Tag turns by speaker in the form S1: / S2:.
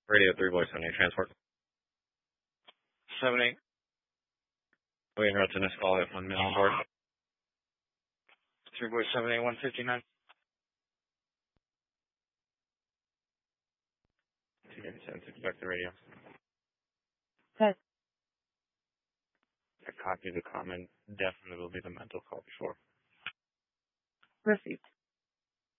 S1: Radio 3 voice on your transport. 78. We interrupted this call at 1 minute board. 3 voice 78 159. Expect the radio.
S2: Yes.
S1: A copy of the comment definitely will be the mental call before.
S2: Received.